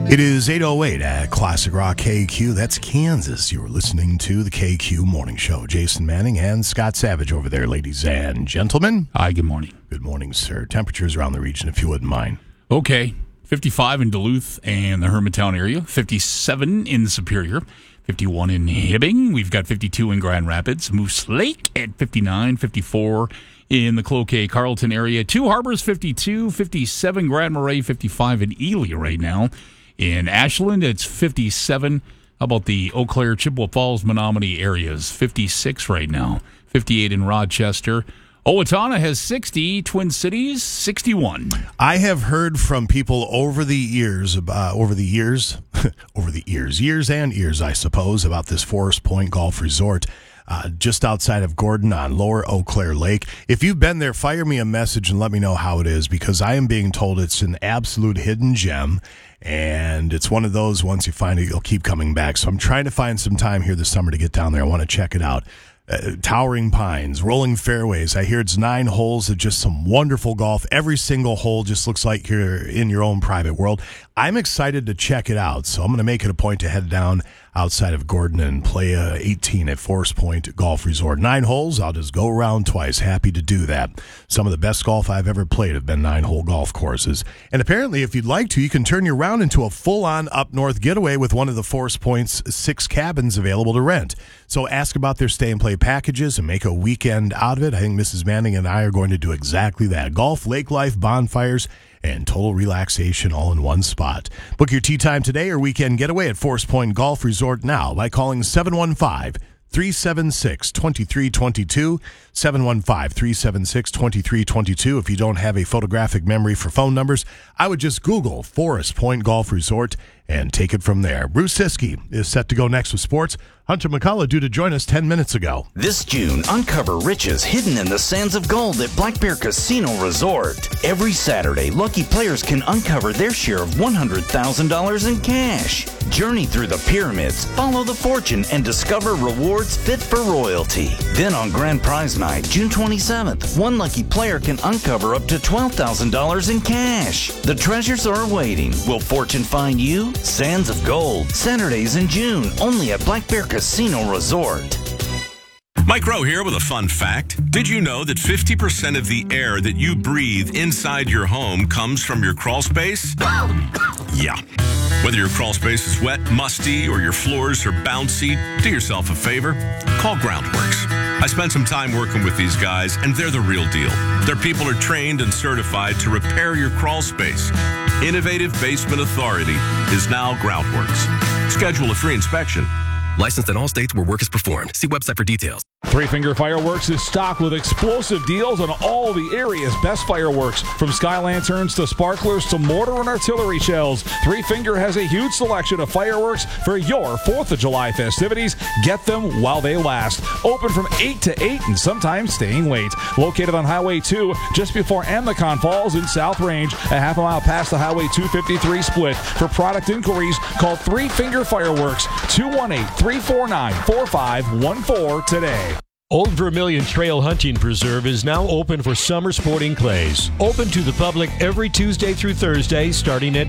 It is 8:08 at Classic Rock KQ. That's Kansas. You're listening to the KQ Morning Show. Jason Manning and Scott Savage over there, ladies and gentlemen. Hi, good morning. Good morning, sir. Temperatures around the region, if you wouldn't mind. Okay, 55 in Duluth and the Hermantown area, 57 in Superior, 51 in Hibbing. We've got 52 in Grand Rapids, Moose Lake at 59, 54 in the Cloquet Carleton area, Two Harbors 52, 57 Grand Marais, 55 in Ely right now. In Ashland, it's 57. How about the Eau Claire, Chippewa Falls, Menominee areas? 56 right now. 58 in Rochester. Owatonna has 60. Twin Cities, 61. I have heard from people over the years, years and years, I suppose, about this Forest Point Golf Resort. Just outside of Gordon on Lower Eau Claire Lake. If you've been there, fire me a message and let me know how it is, because I am being told it's an absolute hidden gem, and it's one of those, once you find it, you'll keep coming back. So I'm trying to find some time here this summer to get down there. I want to check it out. Towering pines, rolling fairways. I hear it's 9 holes of just some wonderful golf. Every single hole just looks like you're in your own private world. I'm excited to check it out, so I'm going to make it a point to head down outside of Gordon and play 18 at Forest Point Golf Resort. 9 holes, I'll just go around twice. Happy to do that. Some of the best golf I've ever played have been 9-hole golf courses. And apparently, if you'd like to, you can turn your round into a full-on up-north getaway with one of the Forest Point's 6 cabins available to rent. So ask about their stay-and-play packages and make a weekend out of it. I think Mrs. Manning and I are going to do exactly that. Golf, lake life, bonfires, and total relaxation all in one spot. Book your tee time today or weekend getaway at Forest Point Golf Resort now by calling 715-376-2322, 715-376-2322. If you don't have a photographic memory for phone numbers, I would just Google Forest Point Golf Resort and take it from there. Bruce Siskey is set to go next with sports. Hunter McCullough due to join us 10 minutes ago. This June, uncover riches hidden in the sands of gold at Black Bear Casino Resort. Every Saturday, lucky players can uncover their share of $100,000 in cash. Journey through the pyramids, follow the fortune, and discover rewards fit for royalty. Then on Grand Prize Night, June 27th, one lucky player can uncover up to $12,000 in cash. The treasures are waiting. Will fortune find you? Sands of Gold, Saturdays in June, only at Black Bear Casino Resort. Mike Rowe here with a fun fact. Did you know that 50% of the air that you breathe inside your home comes from your crawl space? Yeah. Whether your crawl space is wet, musty, or your floors are bouncy, do yourself a favor. Call Groundworks. I spent some time working with these guys, and they're the real deal. Their people are trained and certified to repair your crawl space. Innovative Basement Authority is now Groundworks. Schedule a free inspection. Licensed in all states where work is performed. See website for details. Three Finger Fireworks is stocked with explosive deals on all the area's best fireworks. From sky lanterns to sparklers to mortar and artillery shells, Three Finger has a huge selection of fireworks for your 4th of July festivities. Get them while they last. Open from 8 to 8 and sometimes staying late. Located on Highway 2 just before Amicon Falls in South Range, a half a mile past the Highway 253 split. For product inquiries, call Three Finger Fireworks 218-349-4514 today. Old Vermilion Trail Hunting Preserve is now open for summer sporting clays. Open to the public every Tuesday through Thursday starting at